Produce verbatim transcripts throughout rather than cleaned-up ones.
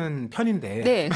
하는 편인데 네.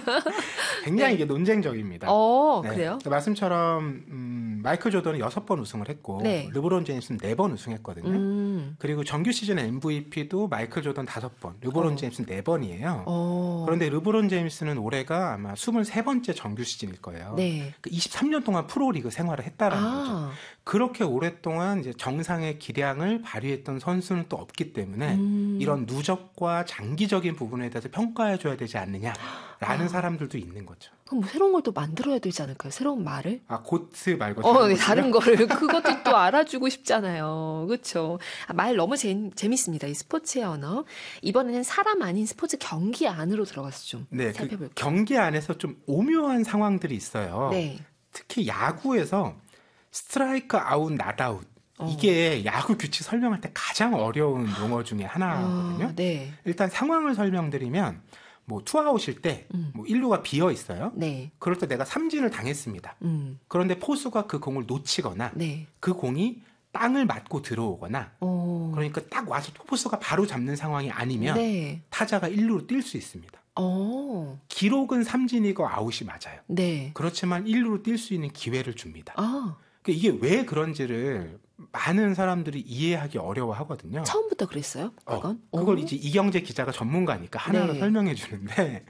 굉장히 네. 이게 논쟁적입니다. 어, 네. 그래요? 말씀처럼 음, 마이클 조던은 여섯 번 우승을 했고 네. 르브론 제임스는 네 번 우승했거든요. 음. 그리고 정규 시즌 엠브이피도 마이클 조던 다섯 번, 르브론 어. 제임스는 네 번이에요. 어. 그런데 르브론 제임스는 올해가 아마 스물세 번째 정규 시즌일 거예요. 네. 그 이십삼 년 동안 프로리그 생활을 했다라는 아. 거죠. 그렇게 오랫동안 이제 정상의 기량을 발휘했던 선수는 또 없기 때문에 음. 이런 누적과 장기적인 부분에 대해서 평가해줘야 되지 않느냐라는 아. 사람들도 있는 거죠. 그럼 뭐 새로운 걸 또 만들어야 되지 않을까요? 새로운 말을? 아, 고트 말고 어, 다른, 네, 다른 거를 그것도 또 알아주고 싶잖아요. 그렇죠. 아, 말 너무 재, 재밌습니다. 이 스포츠의 언어. 이번에는 사람 아닌 스포츠 경기 안으로 들어가서 좀 네, 살펴볼게요. 그 경기 안에서 좀 오묘한 상황들이 있어요. 네. 특히 야구에서 스트라이크 아웃, 낫아웃. 어. 이게 야구 규칙 설명할 때 가장 어려운 용어 중에 하나거든요. 아, 네. 일단 상황을 설명드리면 뭐 투아웃일 때 음. 뭐 일루가 비어 있어요. 네. 그럴 때 내가 삼진을 당했습니다. 음. 그런데 포수가 그 공을 놓치거나 네. 그 공이 땅을 맞고 들어오거나 어. 그러니까 딱 와서 포수가 바로 잡는 상황이 아니면 네. 타자가 일루로 뛸 수 있습니다. 어. 기록은 삼진이고 아웃이 맞아요. 네. 그렇지만 일루로 뛸 수 있는 기회를 줍니다. 아. 그러니까 이게 왜 그런지를 많은 사람들이 이해하기 어려워하거든요. 처음부터 그랬어요? 그건? 어, 그걸 오. 이제 이경재 기자가 전문가니까 하나하나 네. 설명해 주는데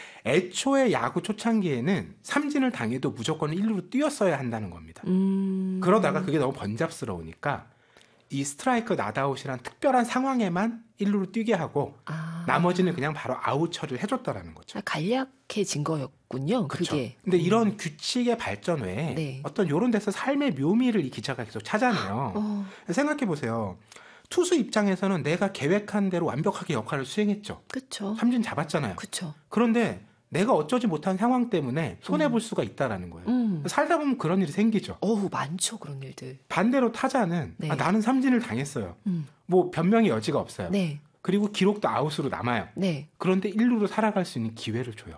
애초에 야구 초창기에는 삼진을 당해도 무조건 일루로 뛰었어야 한다는 겁니다. 음. 그러다가 그게 너무 번잡스러우니까 이 스트라이크 낫아웃이란 특별한 상황에만 일루로 뛰게 하고 아. 나머지는 그냥 바로 아웃 처리를 해줬다라는 거죠. 아, 간략해진 거였군요. 그렇죠. 그게. 근데 음. 이런 규칙의 발전 외에 네. 어떤 요런 데서 삶의 묘미를 이 기자가 계속 찾아내요. 어. 생각해 보세요. 투수 입장에서는 내가 계획한 대로 완벽하게 역할을 수행했죠. 그쵸. 삼진 잡았잖아요. 그쵸. 그런데 내가 어쩌지 못한 상황 때문에 손해볼 수가 있다라는 거예요. 음. 살다 보면 그런 일이 생기죠. 어우, 많죠. 그런 일들. 반대로 타자는 네. 아, 나는 삼진을 당했어요. 음. 뭐 변명의 여지가 없어요. 네. 그리고 기록도 아웃으로 남아요. 네. 그런데 일루로 살아갈 수 있는 기회를 줘요.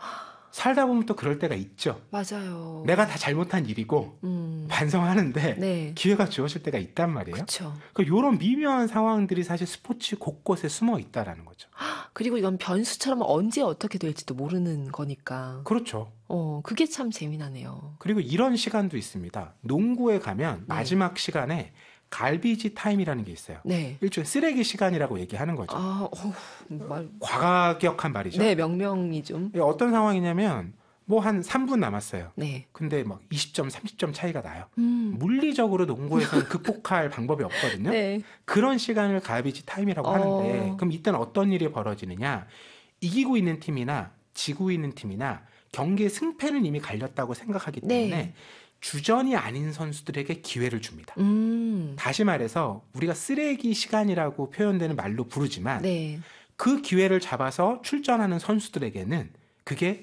살다 보면 또 그럴 때가 있죠. 맞아요. 내가 다 잘못한 일이고 음. 반성하는데 네. 기회가 주어질 때가 있단 말이에요. 그렇죠. 그러니까 이런 미묘한 상황들이 사실 스포츠 곳곳에 숨어 있다라는 거죠. 그리고 이건 변수처럼 언제 어떻게 될지도 모르는 거니까. 그렇죠. 어, 그게 참 재미나네요. 그리고 이런 시간도 있습니다. 농구에 가면 마지막 시간에 갈비지 타임이라는 게 있어요. 네. 일종의 쓰레기 시간이라고 얘기하는 거죠. 아, 어, 말. 과격한 말이죠. 네, 명명이 좀. 어떤 상황이냐면 뭐 한 삼 분 남았어요. 네. 근데 막 이십 점, 삼십 점 차이가 나요. 음. 물리적으로 농구에서는 극복할 방법이 없거든요. 네. 그런 시간을 갈비지 타임이라고 어. 하는데 그럼 이때는 어떤 일이 벌어지느냐. 이기고 있는 팀이나 지고 있는 팀이나 경기의 승패는 이미 갈렸다고 생각하기 때문에 네. 주전이 아닌 선수들에게 기회를 줍니다. 음. 다시 말해서 우리가 쓰레기 시간이라고 표현되는 말로 부르지만 네. 그 기회를 잡아서 출전하는 선수들에게는 그게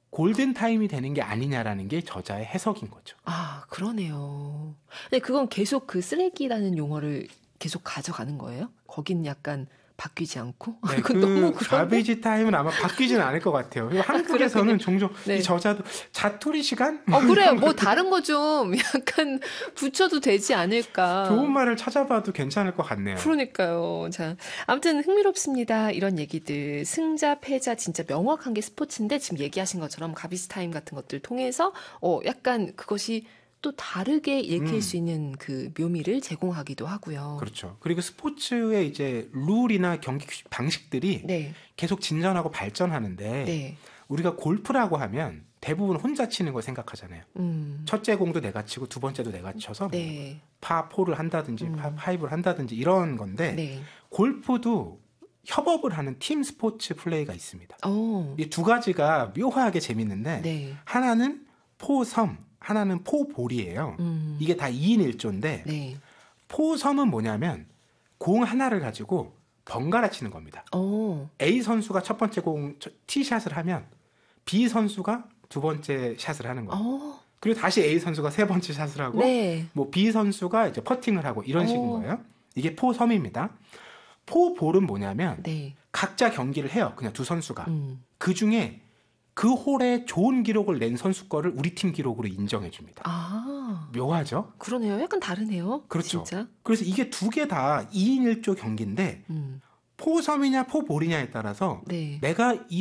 골든타임이 되는 게 아니냐라는 게 저자의 해석인 거죠. 아, 그러네요. 근데 그건 계속 그 쓰레기라는 용어를 계속 가져가는 거예요? 거긴 약간 바뀌지 않고? 네, 그건 그 너무 그런데? 가비지 타임은 아마 바뀌지는 않을 것 같아요. 그리고 한국에서는 종종 네. 이 저자도 자투리 시간? 어, 그래요. 뭐 다른 거 좀 약간 붙여도 되지 않을까. 좋은 말을 찾아봐도 괜찮을 것 같네요. 그러니까요. 자, 아무튼 흥미롭습니다. 이런 얘기들. 승자, 패자 진짜 명확한 게 스포츠인데 지금 얘기하신 것처럼 가비지 타임 같은 것들 통해서 어, 약간 그것이 또 다르게 읽힐 음. 수 있는 그 묘미를 제공하기도 하고요. 그렇죠. 그리고 스포츠의 이제 룰이나 경기 방식들이 네. 계속 진전하고 발전하는데 네. 우리가 골프라고 하면 대부분 혼자 치는 걸 생각하잖아요. 음. 첫째 공도 내가 치고 두 번째도 내가 쳐서 뭐 네. 파포를 한다든지 음. 파 파이브를 한다든지 이런 건데 네. 골프도 협업을 하는 팀 스포츠 플레이가 있습니다. 오. 이 두 가지가 묘하게 재밌는데 네. 하나는 포섬, 하나는 포볼이에요. 음. 이게 다 이 인 일 조인데 네. 포섬은 뭐냐면 공 하나를 가지고 번갈아 치는 겁니다. 오. A 선수가 첫 번째 공 티샷을 하면 B 선수가 두 번째 샷을 하는 거예요. 오. 그리고 다시 A 선수가 세 번째 샷을 하고 네. 뭐 B 선수가 이제 퍼팅을 하고 이런 오. 식인 거예요. 이게 포섬입니다. 포볼은 뭐냐면 네. 각자 경기를 해요. 그냥 두 선수가. 음. 그 중에 그 홀에 좋은 기록을 낸 선수 거를 우리 팀 기록으로 인정해 줍니다. 아. 묘하죠? 그러네요. 약간 다르네요. 그렇죠. 진짜. 그래서 이게 두 개 다 이 인 일 조 경기인데 음. 포섬이냐 포볼이냐에 따라서 네. 내가 이